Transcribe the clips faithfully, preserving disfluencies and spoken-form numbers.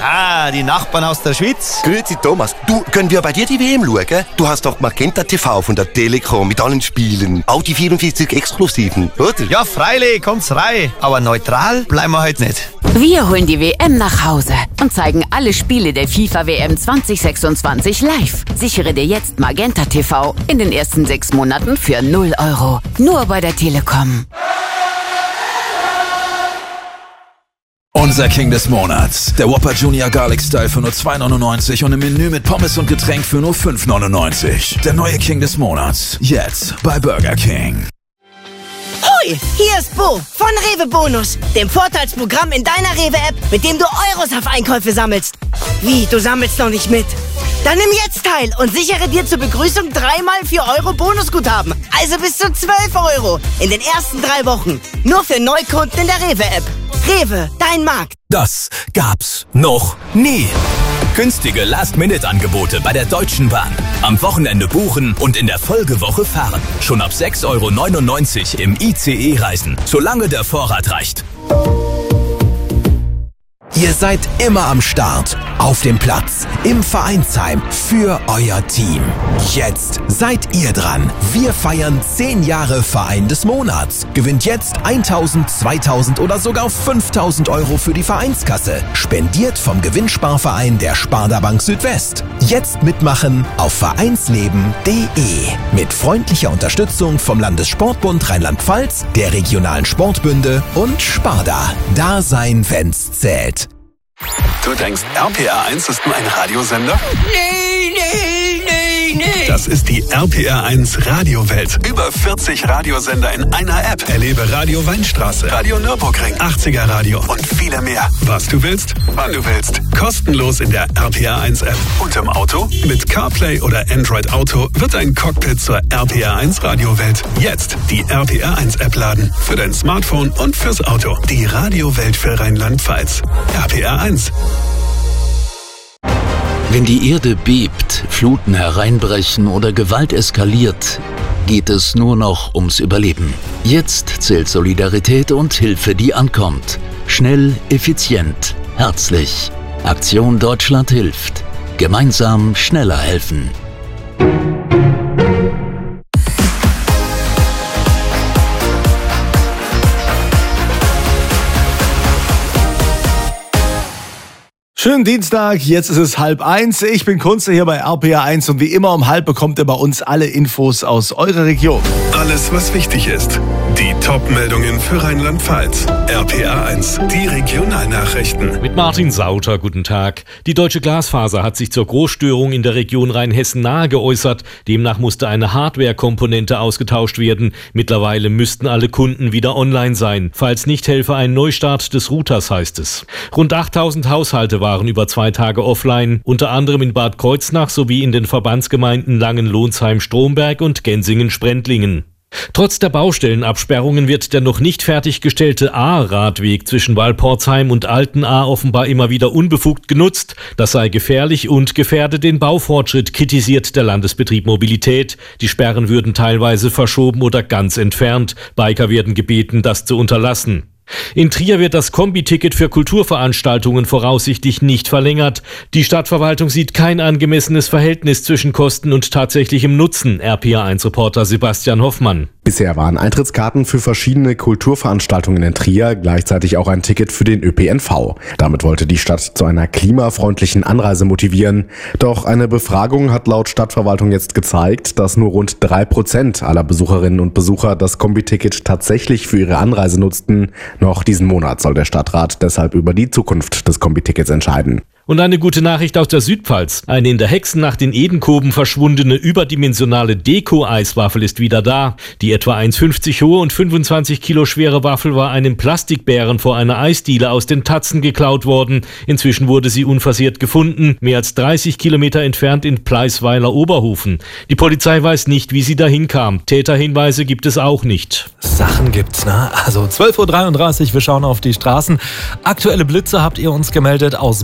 Ah, die Nachbarn aus der Schweiz. Grüezi Thomas. Du, können wir bei dir die W M schauen? Du hast doch Magenta T V von der Telekom mit allen Spielen. Auch die vierundvierzig Exklusiven, oder? Ja, freilich, kommt's rein. Aber neutral bleiben wir heute nicht. Wir holen die W M nach Hause und zeigen alle Spiele der FIFA W M zwanzig sechsundzwanzig live. Sichere dir jetzt Magenta T V in den ersten sechs Monaten für null Euro. Nur bei der Telekom. Unser King des Monats. Der Whopper Junior Garlic Style für nur zwei neunundneunzig und im Menü mit Pommes und Getränk für nur fünf neunundneunzig. Der neue King des Monats. Jetzt bei Burger King. Hoi, hier ist Bo von Rewe Bonus, dem Vorteilsprogramm in deiner Rewe-App, mit dem du Euros auf Einkäufe sammelst. Wie, du sammelst noch nicht mit? Dann nimm jetzt teil und sichere dir zur Begrüßung dreimal vier Euro Bonusguthaben. Also bis zu zwölf Euro in den ersten drei Wochen. Nur für Neukunden in der Rewe-App. Rewe, dein Markt. Das gab's noch nie. Günstige Last-Minute-Angebote bei der Deutschen Bahn. Am Wochenende buchen und in der Folgewoche fahren. Schon ab sechs Euro neunundneunzig im I C E-Reisen, solange der Vorrat reicht. Ihr seid immer am Start, auf dem Platz, im Vereinsheim, für euer Team. Jetzt seid ihr dran. Wir feiern zehn Jahre Verein des Monats. Gewinnt jetzt tausend, zweitausend oder sogar fünftausend Euro für die Vereinskasse. Spendiert vom Gewinnsparverein der Sparda Bank Südwest. Jetzt mitmachen auf vereinsleben punkt de. Mit freundlicher Unterstützung vom Landessportbund Rheinland-Pfalz, der regionalen Sportbünde und Sparda. Da sein, wenn's zählt. Du denkst, R P R eins ist nur ein Radiosender? Nee, nee, nee, nee. Das ist die R P R eins Radiowelt. Über vierzig Radiosender in einer App. Erlebe Radio Weinstraße, Radio Nürburgring, achtziger Radio und viele mehr. Was du willst, wann du willst. Kostenlos in der R P R eins App. Und im Auto? Mit CarPlay oder Android Auto wird dein Cockpit zur R P R eins Radiowelt. Jetzt die R P R eins App laden. Für dein Smartphone und fürs Auto. Die Radiowelt für Rheinland-Pfalz. R P R eins. Wenn die Erde bebt, Fluten hereinbrechen oder Gewalt eskaliert, geht es nur noch ums Überleben. Jetzt zählt Solidarität und Hilfe, die ankommt. Schnell, effizient, herzlich. Aktion Deutschland hilft. Gemeinsam schneller helfen. Schönen Dienstag, jetzt ist es halb eins. Ich bin Kunze hier bei R P R eins und wie immer um halb bekommt ihr bei uns alle Infos aus eurer Region. Alles, was wichtig ist. Die Top-Meldungen für Rheinland-Pfalz. R P R eins, die Regionalnachrichten. Mit Martin Sauter, guten Tag. Die Deutsche Glasfaser hat sich zur Großstörung in der Region Rheinhessen-Nahe geäußert. Demnach musste eine Hardware-Komponente ausgetauscht werden. Mittlerweile müssten alle Kunden wieder online sein. Falls nicht, helfe ein Neustart des Routers, heißt es. Rund achttausend Haushalte waren über zwei Tage offline, unter anderem in Bad Kreuznach sowie in den Verbandsgemeinden Langen-Lonsheim-Stromberg und Gensingen-Sprendlingen. Trotz der Baustellenabsperrungen wird der noch nicht fertiggestellte A-Radweg zwischen Walporzheim und Altenahr offenbar immer wieder unbefugt genutzt. Das sei gefährlich und gefährde den Baufortschritt, kritisiert der Landesbetrieb Mobilität. Die Sperren würden teilweise verschoben oder ganz entfernt. Biker werden gebeten, das zu unterlassen. In Trier wird das Kombi-Ticket für Kulturveranstaltungen voraussichtlich nicht verlängert. Die Stadtverwaltung sieht kein angemessenes Verhältnis zwischen Kosten und tatsächlichem Nutzen. R P R eins Reporter Sebastian Hoffmann. Bisher waren Eintrittskarten für verschiedene Kulturveranstaltungen in Trier gleichzeitig auch ein Ticket für den Ö P N V. Damit wollte die Stadt zu einer klimafreundlichen Anreise motivieren. Doch eine Befragung hat laut Stadtverwaltung jetzt gezeigt, dass nur rund drei Prozent aller Besucherinnen und Besucher das Kombi-Ticket tatsächlich für ihre Anreise nutzten. Noch diesen Monat soll der Stadtrat deshalb über die Zukunft des Kombi-Tickets entscheiden. Und eine gute Nachricht aus der Südpfalz. Eine in der Hexennacht in Edenkoben verschwundene überdimensionale Deko-Eiswaffel ist wieder da. Die etwa eins Komma fünfzig hohe und fünfundzwanzig Kilo schwere Waffel war einem Plastikbären vor einer Eisdiele aus den Tatzen geklaut worden. Inzwischen wurde sie unversehrt gefunden, mehr als dreißig Kilometer entfernt in Pleisweiler-Oberhofen. Die Polizei weiß nicht, wie sie dahin kam. Täterhinweise gibt es auch nicht. Sachen gibt's, ne? Also zwölf Uhr dreiunddreißig, wir schauen auf die Straßen. Aktuelle Blitze habt ihr uns gemeldet aus Boppa.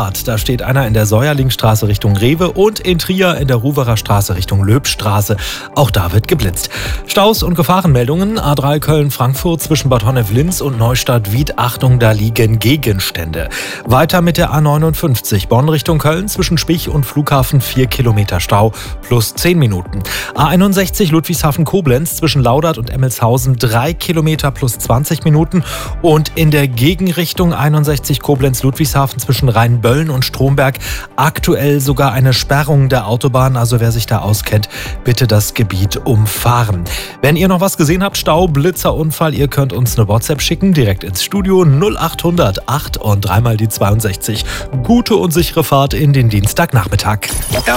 Neustadt. Da steht einer in der Säuerlingstraße Richtung Rewe und in Trier in der Ruwerer Straße Richtung Löbstraße. Auch da wird geblitzt. Staus und Gefahrenmeldungen. A drei Köln-Frankfurt zwischen Bad Honnef-Linz und Neustadt-Wied. Achtung, da liegen Gegenstände. Weiter mit der A neunundfünfzig. Bonn Richtung Köln zwischen Spich und Flughafen vier Kilometer Stau plus zehn Minuten. A einundsechzig Ludwigshafen-Koblenz zwischen Laudert und Emmelshausen drei Kilometer plus zwanzig Minuten. Und in der Gegenrichtung einundsechzig Koblenz-Ludwigshafen zwischen Rheinböllen und Stromberg aktuell sogar eine Sperrung der Autobahn. Also wer sich da auskennt, bitte das Gebiet umfahren. Wenn ihr noch was gesehen habt, Stau, Blitzer, Unfall, ihr könnt uns eine WhatsApp schicken, direkt ins Studio null achthundert acht und dreimal die zweiundsechzig. Gute und sichere Fahrt in den Dienstagnachmittag.